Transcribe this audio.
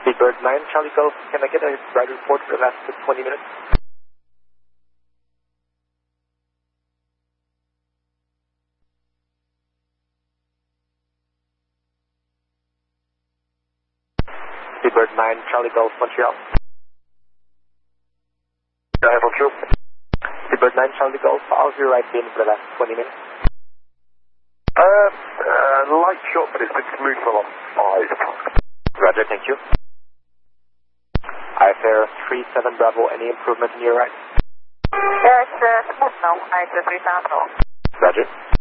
Seabird 9, Charlie Golf, can I get a ride report for the last 20 minutes? Seabird 9, Charlie Golf, Montreal. Go ahead, Montreal. Seabird 9, Charlie Golf, how's your ride been for the last 20 minutes? Light shot, but it's been smooth for about 5. Roger, thank you. IFR 37 Bravo, any improvement in your ride? Yeah, it's smooth now. I 37 Bravo. Roger.